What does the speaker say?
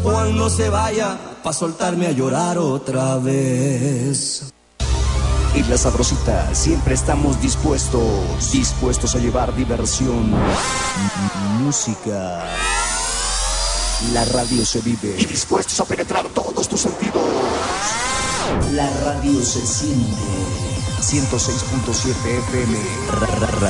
cuando se vaya, pa' soltarme a llorar otra vez. En La Sabrosita siempre estamos dispuestos a llevar diversión, música. La radio se vive y dispuestos a penetrar todos tus sentidos. La radio se siente. 106.7 FM.